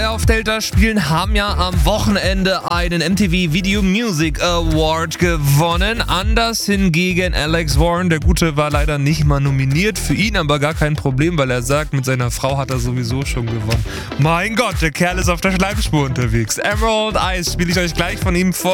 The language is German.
auf Delta spielen, haben ja am Wochenende einen MTV Video Music Award gewonnen. Anders hingegen Alex Warren, der Gute, war leider nicht mal nominiert. Für ihn aber gar kein Problem, weil er sagt, mit seiner Frau hat er sowieso schon gewonnen. Mein Gott, der Kerl ist auf der Schleimspur unterwegs. Emerald Eyes spiele ich euch gleich von ihm vor.